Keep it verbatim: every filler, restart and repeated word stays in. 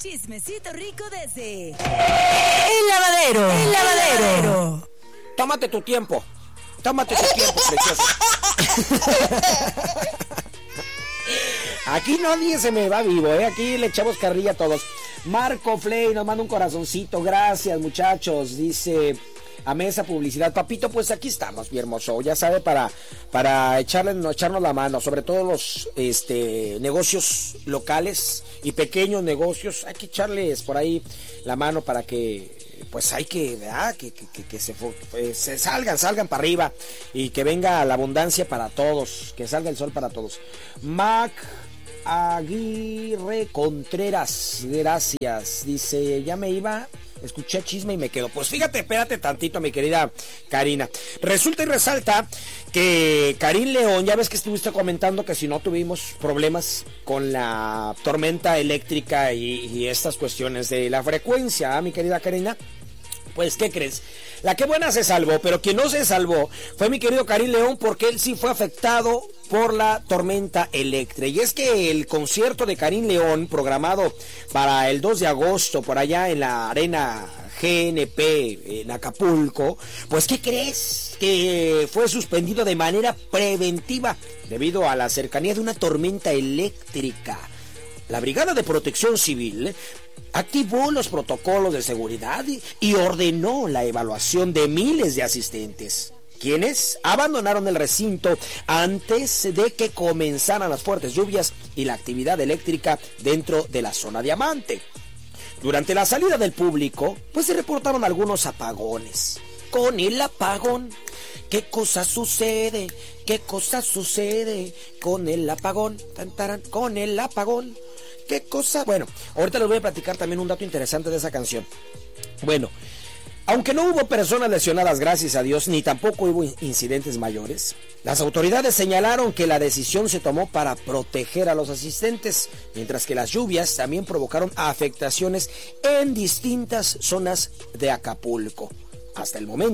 Chismecito rico desde El Lavadero. El Lavadero. Tómate tu tiempo. Tómate tu tiempo, precioso. Aquí nadie se me va vivo, ¿eh? Aquí le echamos carrilla a todos. Marco Flay nos manda un corazoncito. Gracias, muchachos. Dice... a Mesa Publicidad. Papito, pues aquí estamos, mi hermoso. Ya sabe, para, para echarle, no, echarnos la mano, sobre todo los este, negocios locales y pequeños negocios. Hay que echarles por ahí la mano para que, pues hay que, ¿verdad? que, que, que, que se, eh, se salgan, salgan para arriba y que venga la abundancia para todos, que salga el sol para todos. Mac Aguirre Contreras, gracias. Dice, ya me iba... escuché chisme y me quedo. Pues fíjate, espérate tantito, mi querida Karina. Resulta y resalta que Karim León, ya ves que estuviste comentando que si no tuvimos problemas con la tormenta eléctrica y, y estas cuestiones de la frecuencia, ¿eh, mi querida Karina? Pues, ¿qué crees? La que buena se salvó, pero quien no se salvó fue mi querido Karim León, porque él sí fue afectado por la tormenta eléctrica. Y es que el concierto de Karim León, programado para el dos de agosto, por allá en la Arena G N P en Acapulco, pues, ¿qué crees? Que fue suspendido de manera preventiva debido a la cercanía de una tormenta eléctrica. La Brigada de Protección Civil activó los protocolos de seguridad y ordenó la evaluación de miles de asistentes, quienes abandonaron el recinto antes de que comenzaran las fuertes lluvias y la actividad eléctrica dentro de la zona Diamante. Durante la salida del público, pues se reportaron algunos apagones. Con el apagón, ¿qué cosa sucede? ¿Qué cosa sucede con el apagón? Tan, taran, con el apagón. ¿Qué cosa? Bueno, ahorita les voy a platicar también un dato interesante de esa canción. Bueno, aunque no hubo personas lesionadas, gracias a Dios, ni tampoco hubo incidentes mayores, las autoridades señalaron que la decisión se tomó para proteger a los asistentes, mientras que las lluvias también provocaron afectaciones en distintas zonas de Acapulco. Hasta el momento,